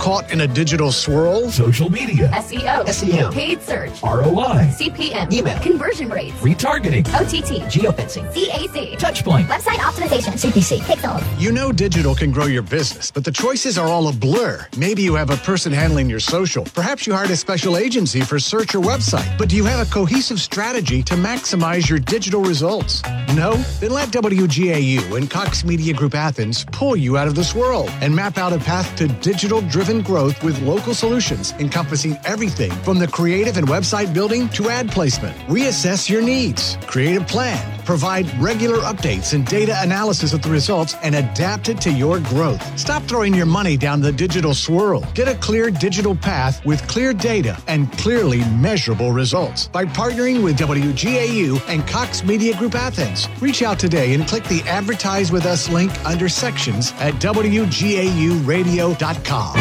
caught in a digital swirl? Social media. SEO. SEM. Paid search. ROI. CPM. Email. Conversion rates. Retargeting. OTT. Geofencing. CAC. Touchpoint. Website optimization. CPC. Pixels. You know digital can grow your business, but the choices are all a blur. Maybe you have a person handling your social. Perhaps you hired a special agency for search or website. But do you have a cohesive strategy to maximize your digital results? No? Then let WGAU and Cox Media Group Athens pull you out of this world and map out a path to digital-driven growth with local solutions encompassing everything from the creative and website building to ad placement. Reassess your needs, create a plan, provide regular updates and data analysis of the results, and adapt it to your growth. Stop throwing your money down the digital swirl. Get a clear digital path with clear data and clearly measurable results by partnering with WGAU and Cox Media Group Athens. Reach out today and click the Advertise With Us link under sections at WGAUradio.com.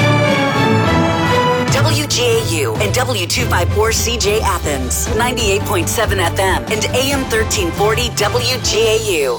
WGAU and W254CJ Athens, 98.7 FM and AM 1340 WGAU.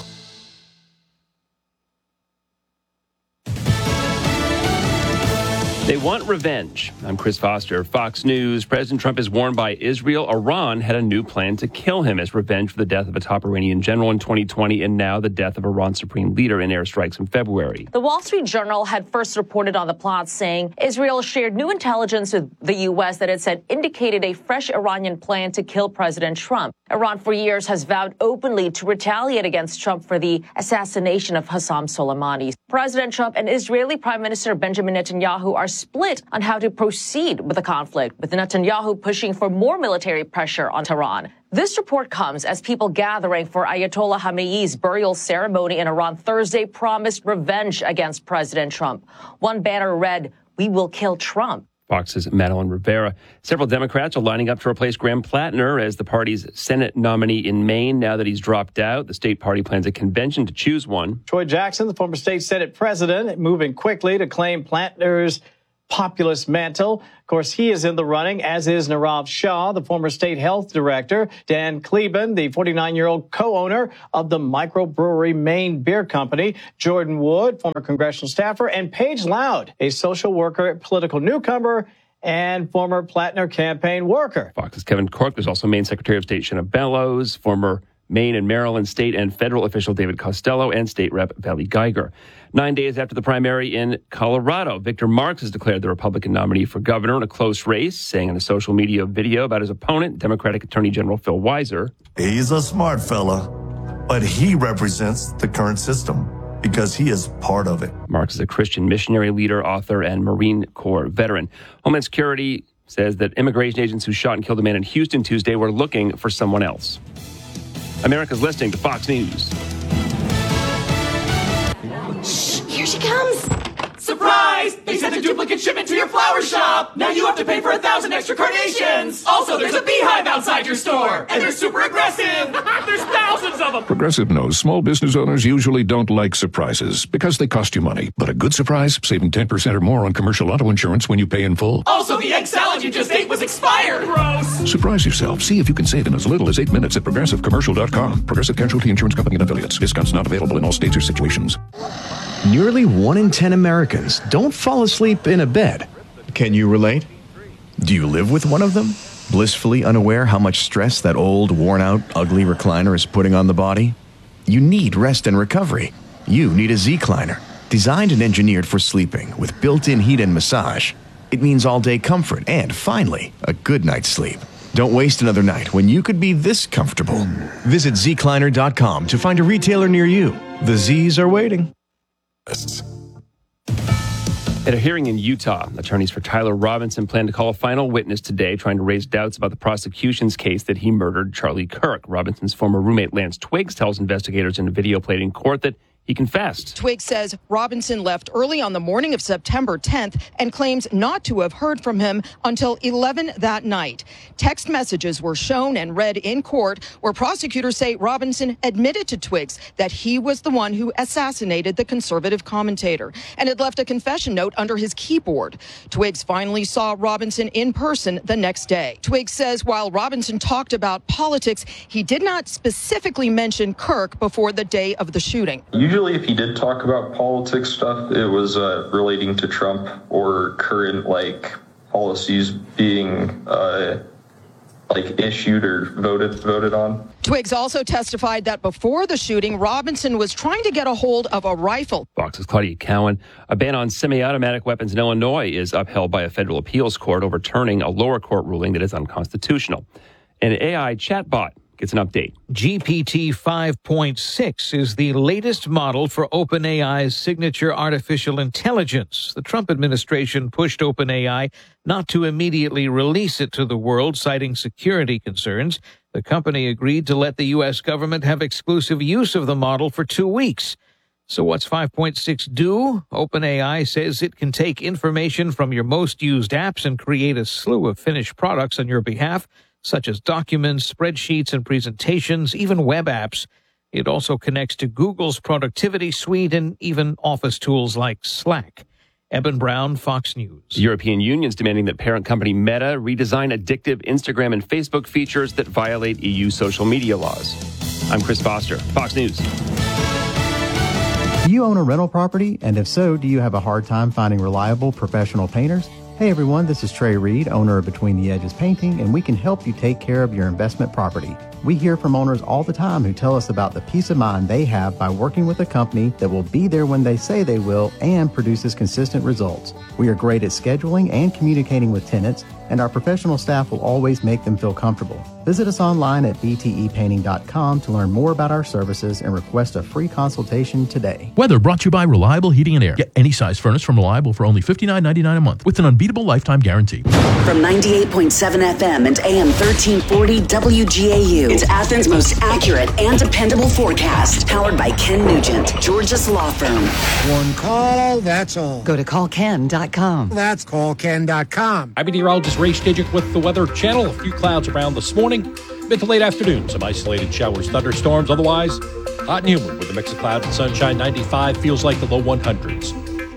They want revenge. I'm Chris Foster, Fox News. President Trump is warned by Israel. Iran had a new plan to kill him as revenge for the death of a top Iranian general in 2020 and now the death of Iran's supreme leader in airstrikes in February. The Wall Street Journal had first reported on the plot, saying Israel shared new intelligence with the U.S. that it said indicated a fresh Iranian plan to kill President Trump. Iran for years has vowed openly to retaliate against Trump for the assassination of Qasem Soleimani. President Trump and Israeli Prime Minister Benjamin Netanyahu are split on how to proceed with the conflict, with Netanyahu pushing for more military pressure on Tehran. This report comes as people gathering for Ayatollah Khamenei's burial ceremony in Iran Thursday promised revenge against President Trump. One banner read, "We will kill Trump." Fox's Madeline Rivera. Several Democrats are lining up to replace Graham Plattner as the party's Senate nominee in Maine. Now that he's dropped out, the state party plans a convention to choose one. Troy Jackson, the former state Senate president, moving quickly to claim Plattner's populist mantle. Of course, he is in the running, as is Nirav Shah, the former state health director, Dan Kleben, the 49-year-old co-owner of the microbrewery Maine Beer Company, Jordan Wood, former congressional staffer, and Paige Loud, a social worker, political newcomer, and former Plattner campaign worker. Fox's Kevin Corke. There's also Maine Secretary of State Shanna Bellows, former Maine and Maryland state and federal official David Costello, and state rep Valley Geiger. 9 days after the primary in Colorado, Victor Marx has declared the Republican nominee for governor in a close race, saying in a social media video about his opponent, Democratic Attorney General Phil Weiser. He's a smart fella, but he represents the current system because he is part of it. Marx is a Christian missionary leader, author, and Marine Corps veteran. Homeland Security says that immigration agents who shot and killed a man in Houston Tuesday were looking for someone else. America's listening to Fox News. Shh, here she comes. Surprise! They sent a duplicate shipment to your flower shop! Now you have to pay for 1,000 extra carnations! Also, there's a beehive outside your store! And they're super aggressive! There's thousands of them! Progressive knows small business owners usually don't like surprises because they cost you money. But a good surprise, saving 10% or more on commercial auto insurance when you pay in full. Also, the egg salad you just ate was expired! Gross! Surprise yourself. See if you can save in as little as 8 minutes at ProgressiveCommercial.com. Progressive Casualty Insurance Company and Affiliates. Discounts not available in all states or situations. Nearly 1 in 10 Americans don't fall asleep in a bed. Can you relate? Do you live with one of them? Blissfully unaware how much stress that old, worn-out, ugly recliner is putting on the body? You need rest and recovery. You need a Z-Cliner. Designed and engineered for sleeping with built-in heat and massage. It means all-day comfort and, finally, a good night's sleep. Don't waste another night when you could be this comfortable. Visit zcliner.com to find a retailer near you. The Z's are waiting. At a hearing in Utah, attorneys for Tyler Robinson plan to call a final witness today, trying to raise doubts about the prosecution's case that he murdered Charlie Kirk. Robinson's former roommate Lance Twiggs tells investigators in a video played in court that he confessed. Twiggs says Robinson left early on the morning of September 10th and claims not to have heard from him until 11 that night. Text messages were shown and read in court where prosecutors say Robinson admitted to Twiggs that he was the one who assassinated the conservative commentator and had left a confession note under his keyboard. Twiggs finally saw Robinson in person the next day. Twiggs says while Robinson talked about politics, he did not specifically mention Kirk before the day of the shooting. You Usually if he did talk about politics stuff, it was relating to Trump or current, policies being, issued or voted on. Twiggs also testified that before the shooting, Robinson was trying to get a hold of a rifle. Fox's Claudia Cowan. A ban on semi-automatic weapons in Illinois is upheld by a federal appeals court, overturning a lower court ruling that is unconstitutional. An AI chatbot gets an update. GPT 5.6 is the latest model for OpenAI's signature artificial intelligence. The Trump administration pushed OpenAI not to immediately release it to the world, citing security concerns. The company agreed to let the U.S. government have exclusive use of the model for 2 weeks. So what's 5.6 do? OpenAI says it can take information from your most used apps and create a slew of finished products on your behalf, such as documents, spreadsheets, and presentations, even web apps. It also connects to Google's productivity suite and even office tools like Slack. Eben Brown, Fox News. The European Union is demanding that parent company Meta redesign addictive Instagram and Facebook features that violate EU social media laws. I'm Chris Foster, Fox News. Do you own a rental property? And if so, do you have a hard time finding reliable professional painters? Hey everyone, this is Trey Reed, owner of Between the Edges Painting, and we can help you take care of your investment property. We hear from owners all the time who tell us about the peace of mind they have by working with a company that will be there when they say they will and produces consistent results. We are great at scheduling and communicating with tenants, and our professional staff will always make them feel comfortable. Visit us online at btepainting.com to learn more about our services and request a free consultation today. Weather brought to you by Reliable Heating and Air. Get any size furnace from Reliable for only $59.99 a month with an unbeatable lifetime guarantee. From 98.7 FM and AM 1340 WGAU, it's Athens' most accurate and dependable forecast. Powered by Ken Nugent, Georgia's law firm. One call, that's all. Go to callken.com. That's callken.com. I'm meteorologist Ray Stidgick with the Weather Channel. A few clouds around this morning. Mid to late afternoon, some isolated showers, thunderstorms. Otherwise, hot and humid with a mix of clouds and sunshine. 95 feels like the low 100s.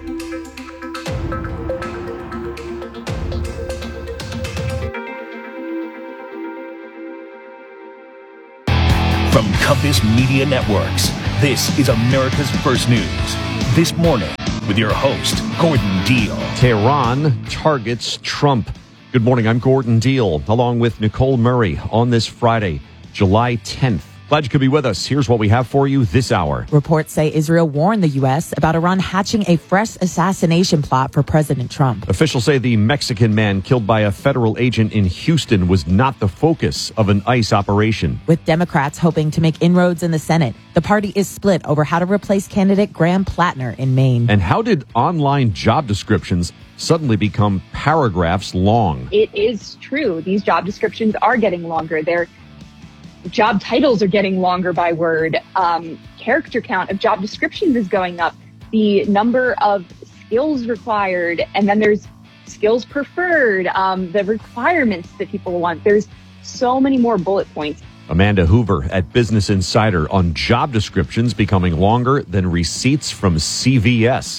From Compass Media Networks, this is America's First News. This morning, with your host, Gordon Deal. Tehran targets Trump. Good morning, I'm Gordon Deal, along with Nicole Murray on this Friday, July 10th. Glad you could be with us. Here's what we have for you this hour. Reports say Israel warned the U.S. about Iran hatching a fresh assassination plot for President Trump. Officials say the Mexican man killed by a federal agent in Houston was not the focus of an ICE operation. With Democrats hoping to make inroads in the Senate, the party is split over how to replace candidate Graham Plattner in Maine. And how did online job descriptions suddenly become paragraphs long? It is true. These job descriptions are getting longer. Their job titles are getting longer by word. Character count of job descriptions is going up. The number of skills required, and then there's skills preferred, the requirements that people want. There's so many more bullet points. Amanda Hoover at Business Insider on job descriptions becoming longer than receipts from CVS.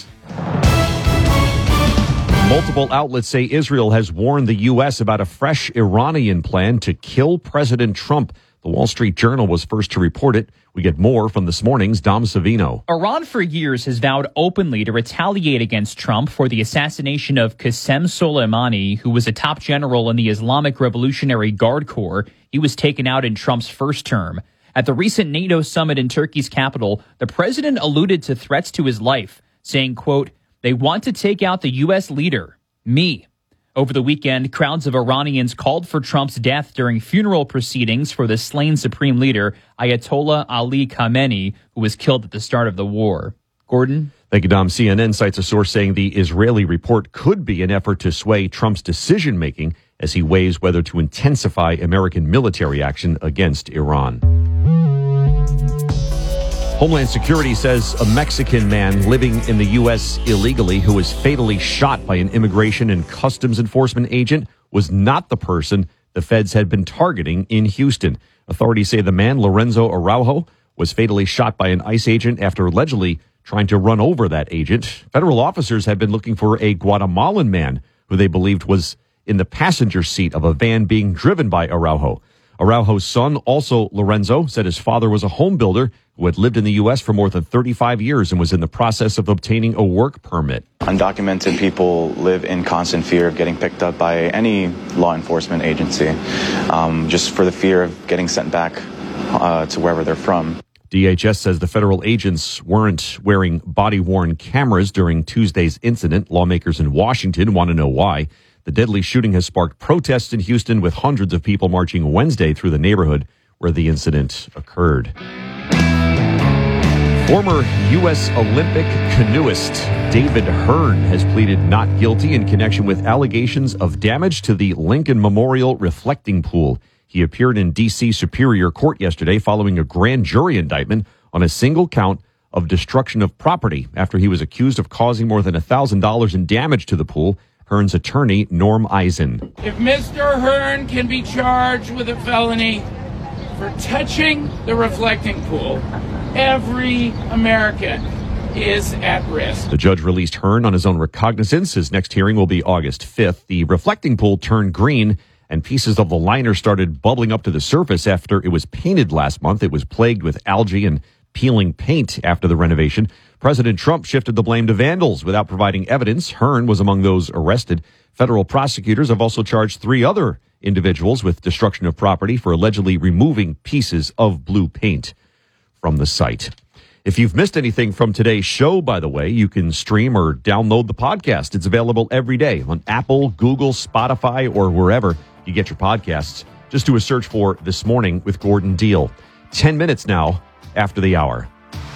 Multiple outlets say Israel has warned the U.S. about a fresh Iranian plan to kill President Trump. The Wall Street Journal was first to report it. We get more from this morning's Dom Savino. Iran for years has vowed openly to retaliate against Trump for the assassination of Qasem Soleimani, who was a top general in the Islamic Revolutionary Guard Corps. He was taken out in Trump's first term. At the recent NATO summit in Turkey's capital, the president alluded to threats to his life, saying, quote, "They want to take out the U.S. leader, me." Over the weekend, crowds of Iranians called for Trump's death during funeral proceedings for the slain supreme leader, Ayatollah Ali Khamenei, who was killed at the start of the war. Gordon? Thank you, Dom. CNN cites a source saying the Israeli report could be an effort to sway Trump's decision-making as he weighs whether to intensify American military action against Iran. Homeland Security says a Mexican man living in the U.S. illegally who was fatally shot by an immigration and customs enforcement agent was not the person the feds had been targeting in Houston. Authorities say the man, Lorenzo Araujo, was fatally shot by an ICE agent after allegedly trying to run over that agent. Federal officers had been looking for a Guatemalan man who they believed was in the passenger seat of a van being driven by Araujo. Araujo's son, also Lorenzo, said his father was a home builder who had lived in the U.S. for more than 35 years and was in the process of obtaining a work permit. Undocumented people live in constant fear of getting picked up by any law enforcement agency, just for the fear of getting sent back to wherever they're from. DHS says the federal agents weren't wearing body-worn cameras during Tuesday's incident. Lawmakers in Washington want to know why. The deadly shooting has sparked protests in Houston, with hundreds of people marching Wednesday through the neighborhood where the incident occurred. Former U.S. Olympic canoeist David Hearn has pleaded not guilty in connection with allegations of damage to the Lincoln Memorial reflecting pool. He appeared in D.C. Superior Court yesterday following a grand jury indictment on a single count of destruction of property after he was accused of causing more than $1,000 in damage to the pool. Hearn's attorney, Norm Eisen. If Mr. Hearn can be charged with a felony for touching the reflecting pool, every American is at risk. The judge released Hearn on his own recognizance. His next hearing will be August 5th. The reflecting pool turned green, and pieces of the liner started bubbling up to the surface after it was painted last month. It was plagued with algae and peeling paint after the renovation. President Trump shifted the blame to vandals without providing evidence. Hearn was among those arrested. Federal prosecutors have also charged 3 other individuals with destruction of property for allegedly removing pieces of blue paint from the site. If you've missed anything from today's show, by the way, you can stream or download the podcast. It's available every day on Apple, Google, Spotify, or wherever you get your podcasts. Just do a search for This Morning with Gordon Deal. 10 minutes now after the hour.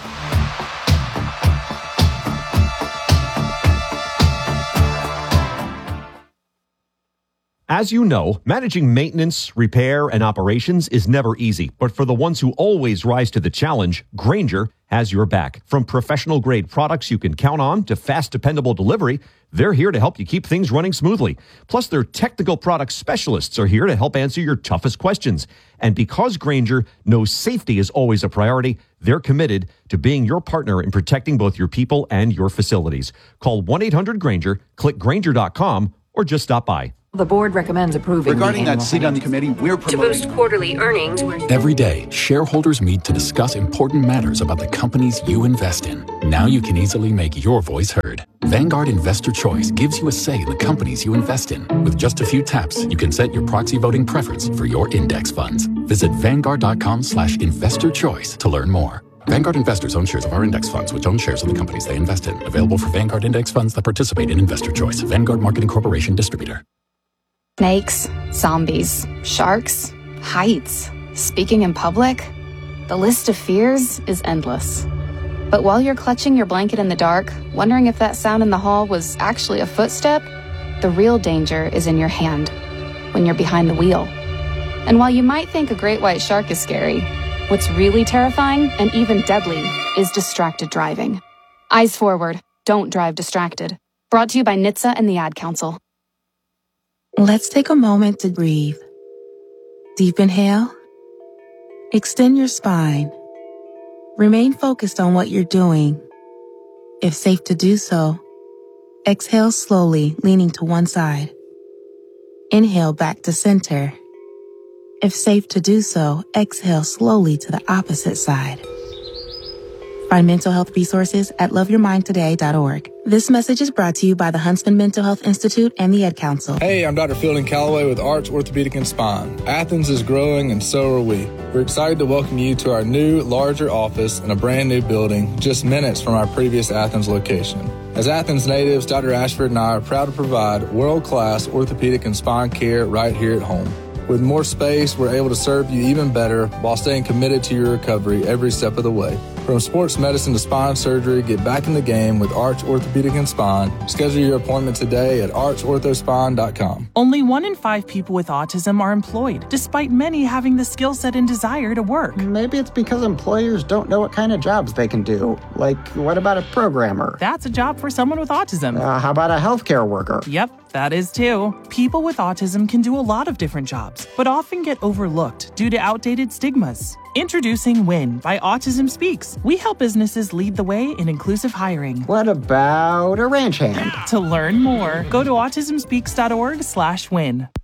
As you know, managing maintenance, repair, and operations is never easy. But for the ones who always rise to the challenge, Grainger has your back. From professional-grade products you can count on to fast, dependable delivery, they're here to help you keep things running smoothly. Plus, their technical product specialists are here to help answer your toughest questions. And because Grainger knows safety is always a priority, they're committed to being your partner in protecting both your people and your facilities. Call 1-800-GRAINGER, click Grainger.com, or just stop by. The board recommends approving. Regarding that seat on the committee, we're promoting. To boost quarterly earnings. Every day, shareholders meet to discuss important matters about the companies you invest in. Now you can easily make your voice heard. Vanguard Investor Choice gives you a say in the companies you invest in. With just a few taps, you can set your proxy voting preference for your index funds. Visit Vanguard.com/investor choice to learn more. Vanguard investors own shares of our index funds, which own shares of the companies they invest in. Available for Vanguard index funds that participate in Investor Choice. Vanguard Marketing Corporation Distributor. Snakes, zombies, sharks, heights, speaking in public. The list of fears is endless. But while you're clutching your blanket in the dark, wondering if that sound in the hall was actually a footstep, the real danger is in your hand, when you're behind the wheel. And while you might think a great white shark is scary, what's really terrifying and even deadly is distracted driving. Eyes forward, don't drive distracted. Brought to you by NHTSA and the Ad Council. Let's take a moment to breathe. Deep inhale. Extend your spine. Remain focused on what you're doing. If safe to do so, exhale slowly, leaning to one side. Inhale back to center. If safe to do so, exhale slowly to the opposite side. Find mental health resources at loveyourmindtoday.org. This message is brought to you by the Huntsman Mental Health Institute and the Ad Council. Hey, I'm Dr. Fielding Calloway with Arch Orthopedic and Spine. Athens is growing and so are we. We're excited to welcome you to our new, larger office in a brand new building just minutes from our previous Athens location. As Athens natives, Dr. Ashford and I are proud to provide world-class orthopedic and spine care right here at home. With more space, we're able to serve you even better while staying committed to your recovery every step of the way. From sports medicine to spine surgery, get back in the game with Arch Orthopedic and Spine. Schedule your appointment today at archorthospine.com. Only 1 in 5 people with autism are employed, despite many having the skill set and desire to work. Maybe it's because employers don't know what kind of jobs they can do. Like, what about a programmer? That's a job for someone with autism. How about a healthcare worker? Yep, that is too. People with autism can do a lot of different jobs, but often get overlooked due to outdated stigmas. Introducing WIN by Autism Speaks. We help businesses lead the way in inclusive hiring. What about a ranch hand? To learn more, go to autismspeaks.org/win.